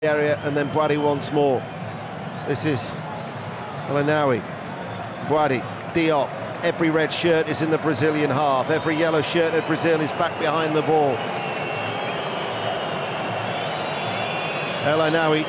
area, and then Boadi once more. This is El Ainaoui, Boadi, Diop. Every red shirt is in the Brazilian half. Every yellow shirt at Brazil is back behind the ball. El Ainaoui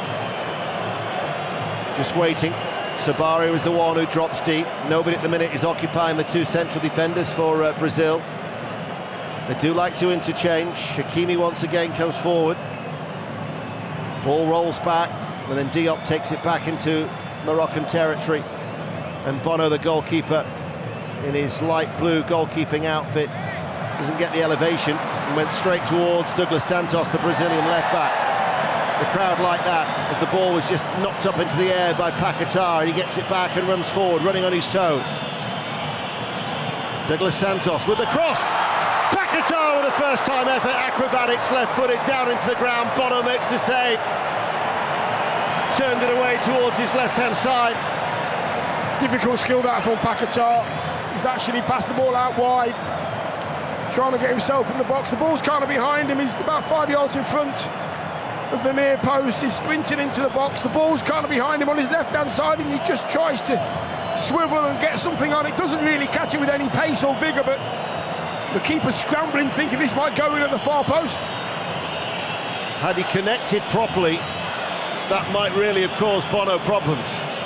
just waiting. Sabari was the one who drops deep. Nobody at the minute is occupying the two central defenders for Brazil. They do like to interchange. Hakimi once again comes forward. Ball rolls back, and then Diop takes it back into Moroccan territory. And Bono, the goalkeeper, in his light blue goalkeeping outfit, doesn't get the elevation and went straight towards Douglas Santos, the Brazilian left-back. The crowd like that, as the ball was just knocked up into the air by Paquetá, and he gets it back and runs forward, running on his toes. Douglas Santos with the cross. Paquetá with a first-time effort, acrobatics, left-footed down into the ground. Bono makes the save. Turned it away towards his left-hand side. Difficult skill that from Paquetá. He's actually passed the ball out wide, trying to get himself in the box. The ball's kind of behind him. He's about 5 yards in front of the near post. He's sprinting into the box. The ball's kind of behind him on his left-hand side, and he just tries to swivel and get something on it. Doesn't really catch it with any pace or vigour, but the keeper's scrambling, thinking this might go in at the far post. Had he connected properly, that might really have caused Bono problems.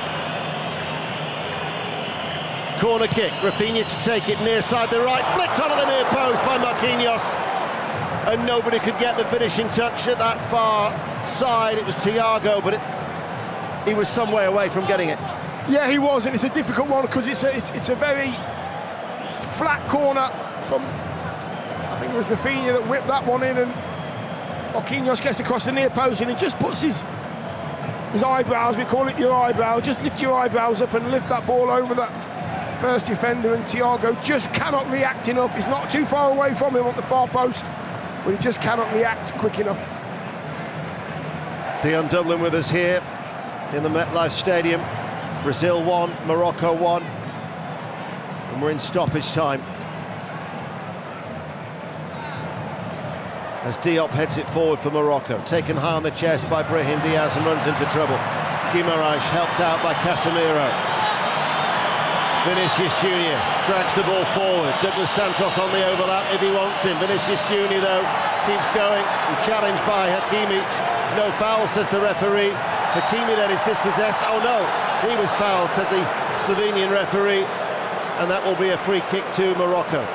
Corner kick, Rafinha to take it near side the right, flicked onto the near post by Marquinhos, and nobody could get the finishing touch at that far side. It was Thiago, but he was some way away from getting it. Yeah, he was, and it's a difficult one because it's a very flat corner from, I think it was Rafinha that whipped that one in, and Marquinhos gets across the near post, and he just puts his eyebrows, we call it your eyebrow, just lift your eyebrows up and lift that ball over that first defender, and Thiago just cannot react enough. He's not too far away from him on the far post, but he just cannot react quick enough. Dion Dublin with us here in the MetLife Stadium. Brazil 1, Morocco 1, and we're in stoppage time. As Diop heads it forward for Morocco, taken high on the chest by Brahim Diaz and runs into trouble. Guimarães helped out by Casemiro. Vinicius Junior drags the ball forward. Douglas Santos on the overlap if he wants him. Vinicius Junior though keeps going and challenged by Hakimi. No foul, says the referee. Hakimi then is dispossessed. Oh no, he was fouled, said the Slovenian referee, and that will be a free kick to Morocco.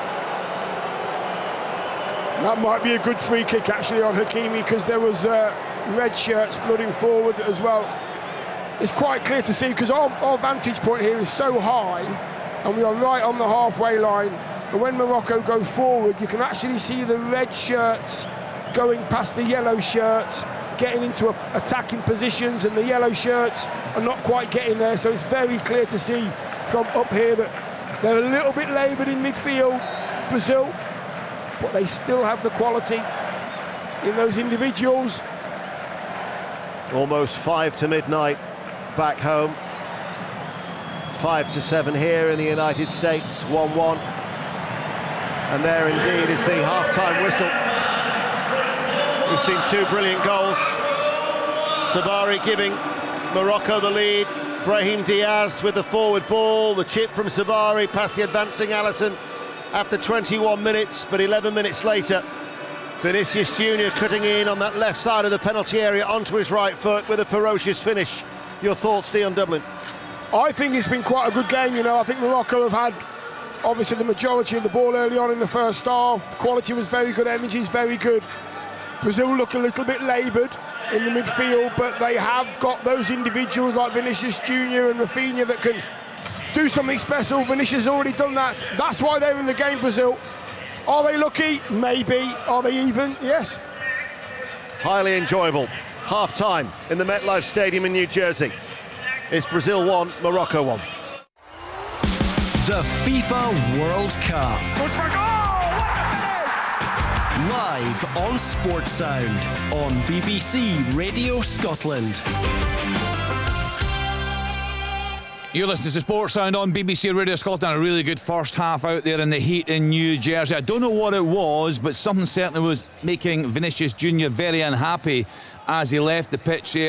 That might be a good free kick actually on Hakimi, because there was red shirts flooding forward as well. It's quite clear to see, because our vantage point here is so high and we are right on the halfway line, and when Morocco go forward you can actually see the red shirts going past the yellow shirts, getting into attacking positions, and the yellow shirts are not quite getting there. So it's very clear to see from up here that they're a little bit laboured in midfield, Brazil, but they still have the quality in those individuals. Almost 5 to midnight back home. 5 to 7 here in the United States, 1-1. And there indeed is the half-time whistle. We've seen two brilliant goals. Sabari giving Morocco the lead. Brahim Diaz with the forward ball. The chip from Sabari past the advancing Alisson after 21 minutes, but 11 minutes later, Vinicius Junior cutting in on that left side of the penalty area onto his right foot with a ferocious finish. Your thoughts, Dion Dublin? I think it's been quite a good game, you know. I think Morocco have had obviously the majority of the ball early on in the first half. Quality was very good, energy is very good. Brazil look a little bit laboured in the midfield, but they have got those individuals like Vinicius Junior and Rafinha that can do something special. Vinicius has already done that. That's why they're in the game, Brazil. Are they lucky? Maybe. Are they even? Yes. Highly enjoyable. Half-time in the MetLife Stadium in New Jersey. It's Brazil 1, Morocco 1. The FIFA World Cup. Live on Sports Sound on BBC Radio Scotland. You're listening to Sports Sound on BBC Radio Scotland. A really good first half out there in the heat in New Jersey. I don't know what it was, but something certainly was making Vinicius Junior very unhappy as he left the pitch here.